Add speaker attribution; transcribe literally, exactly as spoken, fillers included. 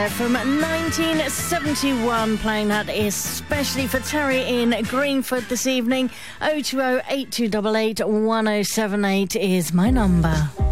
Speaker 1: track from nineteen seventy-one, playing that especially for Terry in Greenford this evening. oh two oh, eight two eight eight, one oh seven eight is my number.